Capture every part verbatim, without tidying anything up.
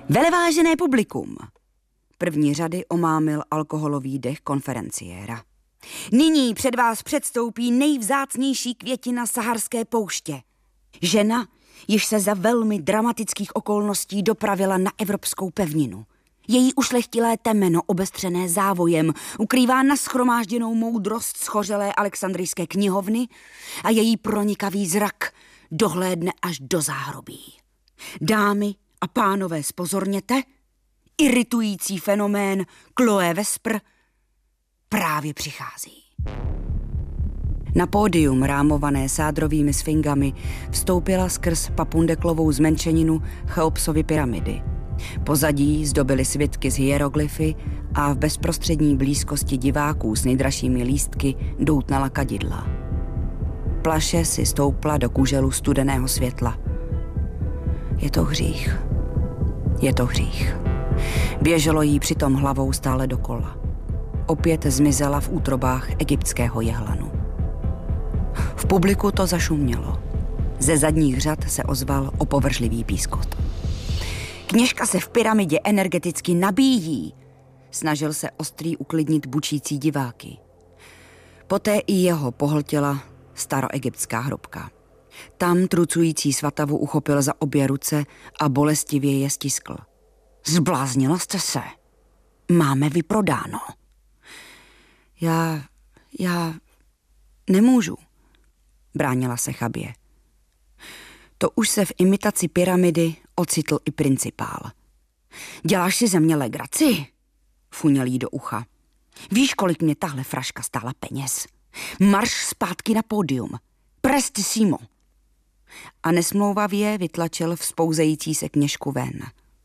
Velevážené publikum. První řady omámil alkoholový dech konferenciéra. Nyní před vás předstoupí nejvzácnější květina saharské pouště. Žena, již se za velmi dramatických okolností dopravila na evropskou pevninu. Její ušlechtilé temeno, obestřené závojem, ukrývá nashromážděnou moudrost schořelé Alexandrijské knihovny a její pronikavý zrak dohlédne až do záhrobí. Dámy a pánové, spozorněte, iritující fenomén Chloé Vespr právě přichází. Na pódium rámované sádrovými sfingami vstoupila skrz Papundeklovou zmenšeninu Cheopsovy pyramidy. Pozadí zdobily svitky z hieroglyfy a v bezprostřední blízkosti diváků s nejdražšími lístky doutnala kadidla. Plaše si stoupla do kuželu studeného světla. Je to hřích. Je to hřích. Běželo jí přitom hlavou stále dokola. Opět zmizela v útrobách egyptského jehlanu. V publiku to zašumělo. Ze zadních řad se ozval opovržlivý pískot. Kněžka se v pyramidě energeticky nabíjí. Snažil se ostrý uklidnit bučící diváky. Poté i jeho pohltila staroegyptská hrobka. Tam trucující svatavu uchopil za obě ruce a bolestivě je stiskl. Zbláznila jste se. Máme vyprodáno. Já, já nemůžu, bránila se chabě. To už se v imitaci pyramidy ocitl i principál. Děláš si ze mě legraci? Funěl jí do ucha. Víš, kolik mě tahle fraška stála peněz? Marš zpátky na pódium. Prestissimo. A nesmlouvavě vytlačil vzpouzející se kněžku ven.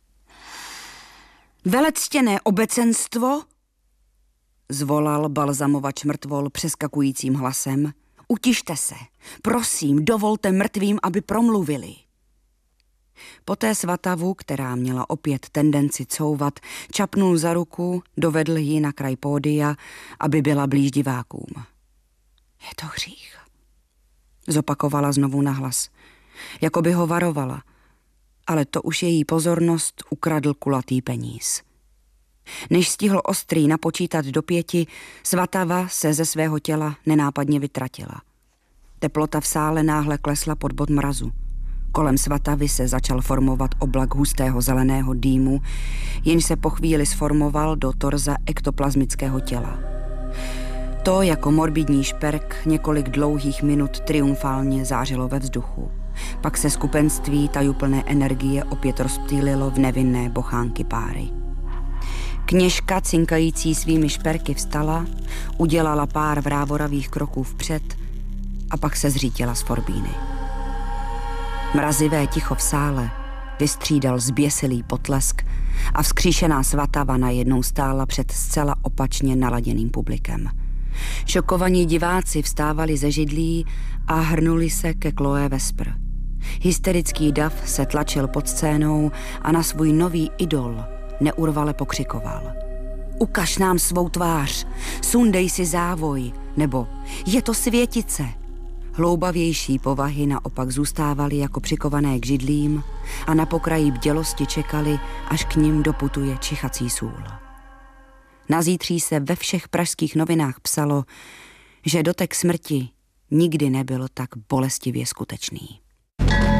Velectěné obecenstvo, zvolal balzamovač mrtvol přeskakujícím hlasem. Utište se, prosím, dovolte mrtvým, aby promluvili. Poté svatavu, která měla opět tendenci couvat, čapnul za ruku, dovedl ji na kraj pódia, aby byla blíž divákům. Je to hřích, zopakovala znovu nahlas, jako by ho varovala, ale to už její pozornost ukradl kulatý peníz. Než stihl ostrý napočítat do pěti, svatava se ze svého těla nenápadně vytratila. Teplota v sále náhle klesla pod bod mrazu. Kolem svatavy se začal formovat oblak hustého zeleného dýmu, jenž se po chvíli sformoval do torza ektoplazmického těla. To jako morbidní šperk několik dlouhých minut triumfálně zářilo ve vzduchu. Pak se skupenství tajuplné energie opět rozptýlilo v nevinné bochánky páry. Kněžka, cinkající svými šperky, vstala, udělala pár vrávoravých kroků vpřed a pak se zřítila z forbíny. Mrazivé ticho v sále vystřídal zběsilý potlesk a vzkříšená svatava najednou stála před zcela opačně naladěným publikem. Šokovaní diváci vstávali ze židlí a hrnuli se ke Chloé Vespr. Hysterický dav se tlačil pod scénou a na svůj nový idol neurvale pokřikoval. Ukaž nám svou tvář, sundej si závoj, nebo je to světice. Hloubavější povahy naopak zůstávaly jako přikované k židlím a na pokraji bdělosti čekali, až k nim doputuje čichací sůl. Nazítří se ve všech pražských novinách psalo, že dotek smrti nikdy nebyl tak bolestivě skutečný.